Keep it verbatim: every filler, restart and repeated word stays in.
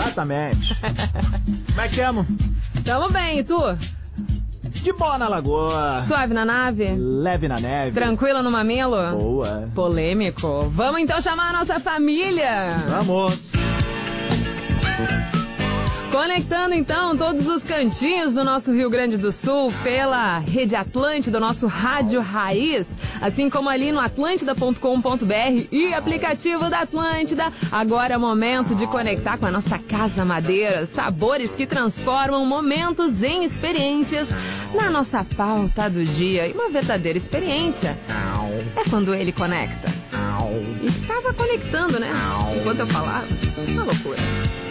Exatamente. Como é que tamo? Tamo bem, e tu? De boa na lagoa. Suave na nave? Leve na neve. Tranquilo no mamilo? Boa. Polêmico. Vamos então chamar a nossa família. Vamos. Conectando então todos os cantinhos do nosso Rio Grande do Sul pela Rede Atlântida, nosso Rádio Raiz, assim como ali no atlântida ponto com ponto b r e aplicativo da Atlântida. Agora é o momento de conectar com a nossa Casa Madeira, sabores que transformam momentos em experiências na nossa pauta do dia. E uma verdadeira experiência é quando ele conecta. E estava conectando, né? Enquanto eu falava, uma loucura.